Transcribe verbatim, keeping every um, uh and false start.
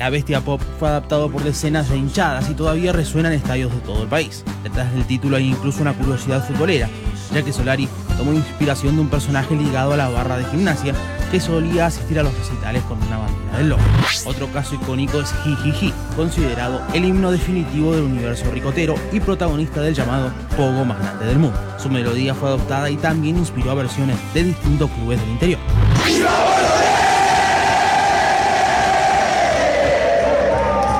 La bestia pop fue adaptado por decenas de hinchadas y todavía resuena en estadios de todo el país. Detrás del título hay incluso una curiosidad futbolera, ya que Solari tomó inspiración de un personaje ligado a la barra de gimnasia que solía asistir a los recitales con una bandera del logo. Otro caso icónico es Jijiji, considerado el himno definitivo del universo ricotero y protagonista del llamado pogo más grande del mundo. Su melodía fue adoptada y también inspiró a versiones de distintos clubes del interior.